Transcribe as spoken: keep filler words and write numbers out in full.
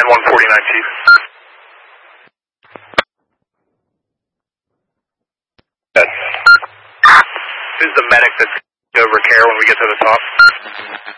nine one forty-nine, Chief. Yes. Who's the medic that's over care when we get to the top?